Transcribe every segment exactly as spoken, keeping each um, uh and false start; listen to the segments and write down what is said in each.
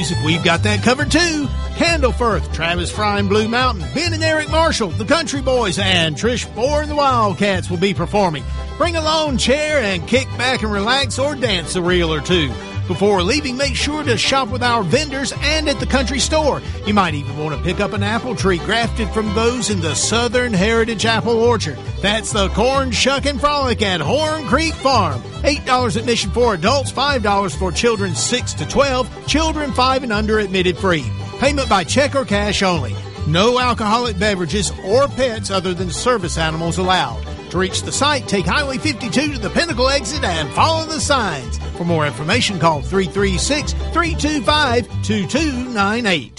We've got that covered too. Handle Firth, Travis Fry and Blue Mountain, Ben and Eric Marshall, the Country Boys, and Trish Bohr and the Wildcats will be performing. Bring a lawn chair and kick back and relax or dance a reel or two. Before leaving, make sure to shop with our vendors and at the country store. You might even want to pick up an apple tree grafted from those in the Southern Heritage Apple Orchard. That's the Corn Shuck and Frolic at Horn Creek Farm. eight dollars admission for adults, five dollars for children six to twelve, children five and under admitted free. Payment by check or cash only. No alcoholic beverages or pets other than service animals allowed. To reach the site, take Highway fifty-two to the Pinnacle exit and follow the signs. For more information, call three three six, three two five, two two nine eight.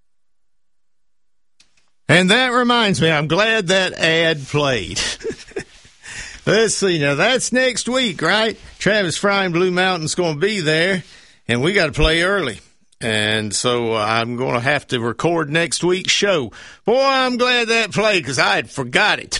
And that reminds me, I'm glad that ad played. Let's see, now that's next week, right? Travis Fry and Blue Mountain's going to be there, and we got to play early. And so uh, I'm going to have to record next week's show. Boy, I'm glad that played because I had forgot it.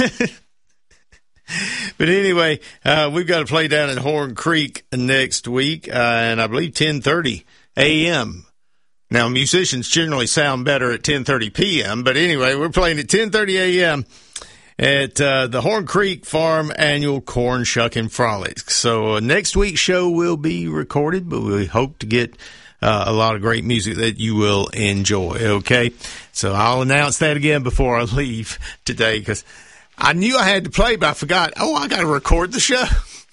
But anyway, uh, we've got to play down at Horn Creek next week, uh, and I believe ten thirty a.m. Now, musicians generally sound better at ten thirty p.m., but anyway, we're playing at ten thirty a.m. at uh, the Horn Creek Farm Annual Corn Shuck and Frolic. So uh, next week's show will be recorded, but we hope to get uh, a lot of great music that you will enjoy, okay? So I'll announce that again before I leave today because I knew I had to play, but I forgot. Oh, I got to record the show.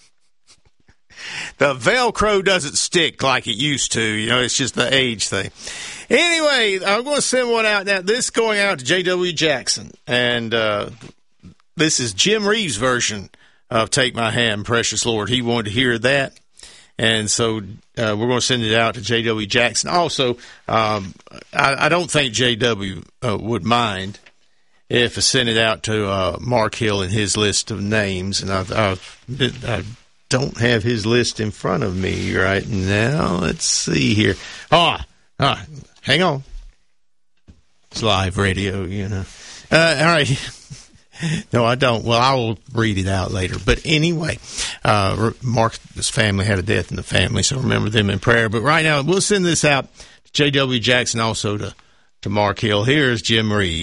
The Velcro doesn't stick like it used to. You know, it's just the age thing. Anyway, I'm going to send one out now. This is going out to J W. Jackson. And uh, this is Jim Reeves' version of Take My Hand, Precious Lord. He wanted to hear that. And so uh, we're going to send it out to J W. Jackson. Also, um, I, I don't think J W uh, would mind if I send it out to uh, Mark Hill in his list of names. And I've, I've, I don't have his list in front of me right now. Let's see here. Ah, ah hang on. It's live radio, you know. Uh, all right. No, I don't. Well, I will read it out later. But anyway, uh, Mark's family had a death in the family, so remember them in prayer. But right now, we'll send this out to J W. Jackson, also to, to Mark Hill. Here's Jim Reeves.